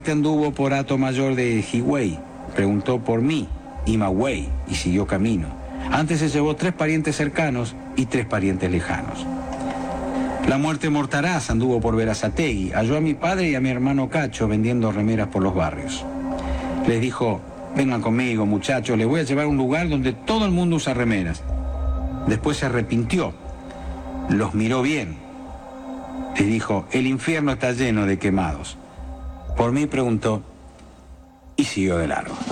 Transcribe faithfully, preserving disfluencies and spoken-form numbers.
Anduvo por Hato Mayor de Higüey, preguntó por mí, Imagüey, y siguió camino. Antes se llevó tres parientes cercanos y tres parientes lejanos. La muerte Mortaraz anduvo por Berazategui, halló a mi padre y a mi hermano Cacho vendiendo remeras por los barrios. Les dijo, vengan conmigo muchachos, les voy a llevar a un lugar donde todo el mundo usa remeras. Después se arrepintió, los miró bien, les dijo, el infierno está lleno de quemados. Por mí preguntó y siguió de largo.